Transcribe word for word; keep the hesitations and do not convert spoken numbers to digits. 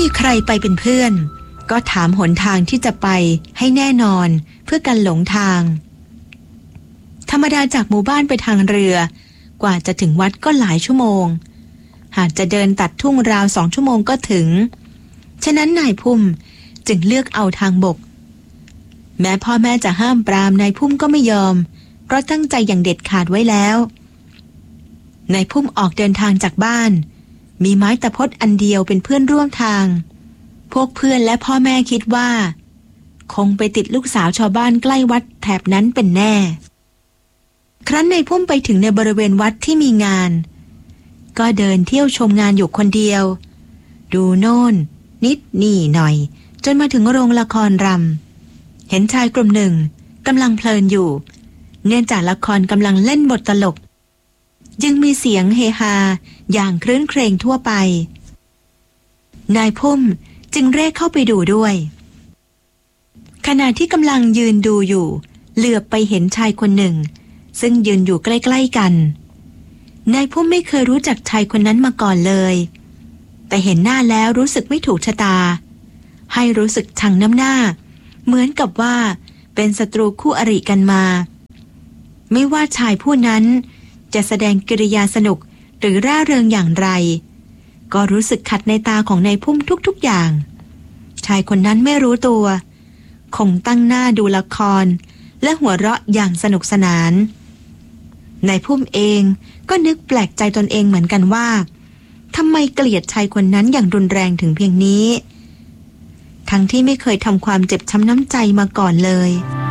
ใครไปเป็นเพื่อนก็ถามหนทางที่จะไปให้แน่นอนเพื่อกันหลงทางธรรมดาจากหมู่บ้านไปทางเรือกว่าจะถึงวัดก็หลายชั่วโมงหากจะเดินตัดทุ่งราวสองชั่วโมงก็ถึงฉะนั้นนายพุ่มจึงเลือกเอาทางบกแม้พ่อแม่จะห้ามปรามนายพุ่มก็ไม่ยอมเพราะตั้งใจอย่างเด็ดขาดไว้แล้วนายพุ่มออกเดินทางจากบ้านมีไม้ตะพดอันเดียวเป็นเพื่อนร่วมทางพวกเพื่อนและพ่อแม่คิดว่าคงไปติดลูกสาวชาวบ้านใกล้วัดแถบนั้นเป็นแน่ครั้นนายพุ่มไปถึงในบริเวณวัดที่มีงานก็เดินเที่ยวชมงานอยู่คนเดียวดูโน่นนิดนี่หน่อยจนมาถึงโรงละครรำเห็นชายกลุ่มหนึ่งกำลังเพลินอยู่เนื่องจากละครกำลังเล่นบทตลกยังมีเสียงเฮฮาอย่างครื้นเครงทั่วไปนายพุ่มจึงเร่เข้าไปดูด้วยขณะที่กำลังยืนดูอยู่เหลือบไปเห็นชายคนหนึ่งซึ่งยืนอยู่ใกล้ๆกันนายพุ่มไม่เคยรู้จักชายคนนั้นมาก่อนเลยแต่เห็นหน้าแล้วรู้สึกไม่ถูกชะตาให้รู้สึกชังน้ำหน้าเหมือนกับว่าเป็นศัตรูคู่อริกันมาไม่ว่าชายผู้นั้นจะแสดงกิริยาสนุกหรือร่าเริงอย่างไรก็รู้สึกขัดในตาของนายพุ่มทุกๆอย่างชายคนนั้นไม่รู้ตัวคงตั้งหน้าดูละครและหัวเราะอย่างสนุกสนานนายพุ่มเองก็นึกแปลกใจตนเองเหมือนกันว่าทำไมเกลียดชายคนนั้นอย่างรุนแรงถึงเพียงนี้ทั้งที่ไม่เคยทำความเจ็บช้ำน้ำใจมาก่อนเลย